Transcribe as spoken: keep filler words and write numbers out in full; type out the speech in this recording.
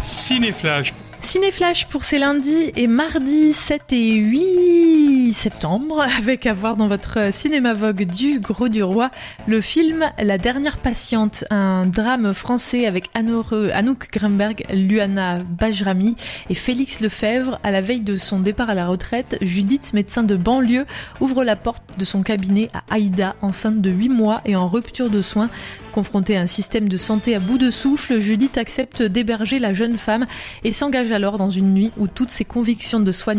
Cinéflash. Cinéflash pour ces lundis et mardis sept et huit septembre, avec à voir dans votre cinéma Vogue du Gros du Roi le film La Dernière Patiente, un drame français avec Anouk Grunberg, Luana Bajrami et Félix Lefebvre. À la veille de son départ à la retraite, Judith, médecin de banlieue, ouvre la porte de son cabinet à Aïda, enceinte de huit mois et en rupture de soins. Confrontée à un système de santé à bout de souffle, Judith accepte d'héberger la jeune femme et s'engage alors dans une nuit où toutes ses convictions de soignante